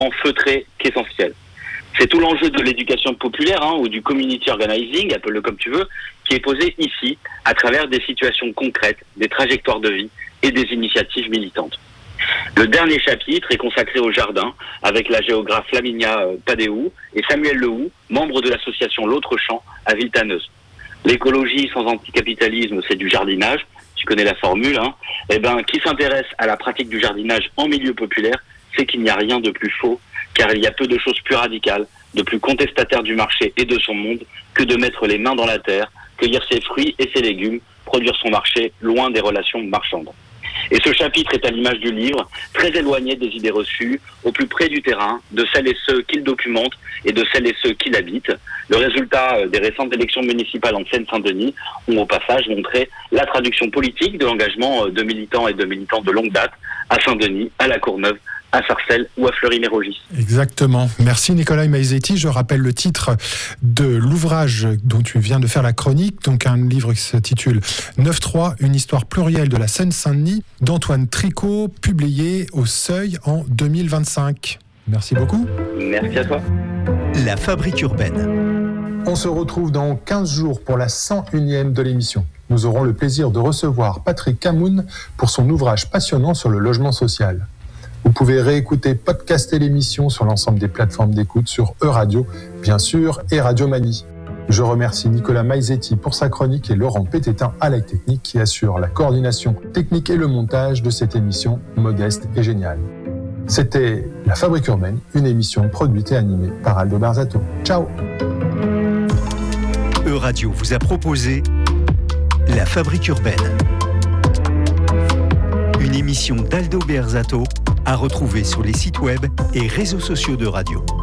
feutré qu'essentiel. C'est tout l'enjeu de l'éducation populaire ou du community organizing, appelle-le comme tu veux, qui est posé ici à travers des situations concrètes, des trajectoires de vie et des initiatives militantes. Le dernier chapitre est consacré au jardin avec la géographe Flaminia Tadeu et Samuel Lehoux, membre de l'association L'Autre Champ à Villetaneuse. L'écologie sans anticapitalisme, c'est du jardinage, tu connais la formule, qui s'intéresse à la pratique du jardinage en milieu populaire, c'est qu'il n'y a rien de plus faux, car il y a peu de choses plus radicales, de plus contestataires du marché et de son monde que de mettre les mains dans la terre, cueillir ses fruits et ses légumes, produire son marché loin des relations marchandes. Et ce chapitre est à l'image du livre, très éloigné des idées reçues, au plus près du terrain, de celles et ceux qui le documentent et de celles et ceux qui l'habitent. Le résultat des récentes élections municipales en Seine-Saint-Denis ont au passage montré la traduction politique de l'engagement de militants et de militants de longue date à Saint-Denis, à La Courneuve, à Sarcelles ou à Fleury-Mérogis. Exactement. Merci Nicolas Maizetti. Je rappelle le titre de l'ouvrage dont tu viens de faire la chronique, donc un livre qui s'intitule 9-3, une histoire plurielle de la Seine-Saint-Denis, d'Antoine Tricot, publié au Seuil en 2025. Merci beaucoup. Merci à toi. La Fabrique urbaine. On se retrouve dans 15 jours pour la 101e de l'émission. Nous aurons le plaisir de recevoir Patrick Camoun pour son ouvrage passionnant sur le logement social. Vous pouvez réécouter, podcaster l'émission sur l'ensemble des plateformes d'écoute, sur E-Radio, bien sûr, et Radio Mani. Je remercie Nicolas Maizetti pour sa chronique et Laurent Pététin à la technique qui assure la coordination technique et le montage de cette émission modeste et géniale. C'était La Fabrique urbaine, une émission produite et animée par Aldo Berzato. Ciao. E-Radio vous a proposé La Fabrique urbaine. Une émission d'Aldo Berzato à retrouver sur les sites web et réseaux sociaux de radio.